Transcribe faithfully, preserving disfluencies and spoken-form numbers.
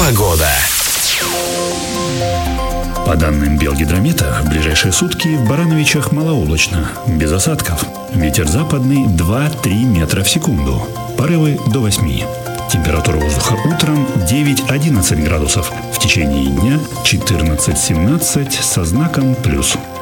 Погода. По данным Белгидромета, в ближайшие сутки в Барановичах малооблачно, без осадков. Ветер западный два-три метра в секунду. Порывы до восьми. Температура воздуха утром девять-одиннадцать градусов. В течение дня четырнадцать-семнадцать со знаком плюс.